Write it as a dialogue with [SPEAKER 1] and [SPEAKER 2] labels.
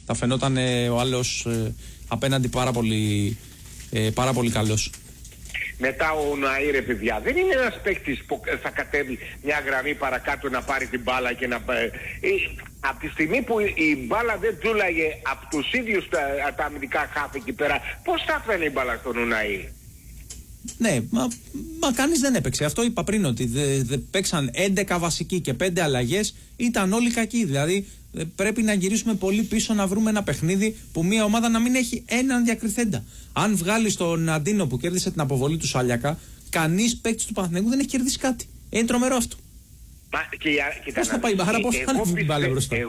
[SPEAKER 1] Θα φαινόταν ο άλλος απέναντι πάρα πολύ καλός.
[SPEAKER 2] Μετά ο Ναΐρε, παιδιά, δεν είναι ένας παίκτης που θα κατέβει μια γραμμή παρακάτω να πάρει την μπάλα και να... από τη στιγμή που η μπάλα δεν τζούλαγε από τους ίδιους τα αμυντικά χάφη εκεί πέρα, πώς θα έφερε η μπάλα στον Ναΐρε?
[SPEAKER 1] Ναι, μα κανείς δεν έπαιξε. Αυτό είπα πριν, ότι παίξαν 11 βασικοί και 5 αλλαγές, ήταν όλοι κακοί. Δηλαδή πρέπει να γυρίσουμε πολύ πίσω να βρούμε ένα παιχνίδι που μια ομάδα να μην έχει έναν διακριθέντα. Αν βγάλει τον Αντίνο που κέρδισε την αποβολή του Σάλιακα, κανείς παίκτης του Παναθηναϊκού δεν έχει κερδίσει κάτι. Είναι τρομερό αυτό. Πώς θα πάει η μπάρα, πώς θα ανέβει την μπάλα μπροστά?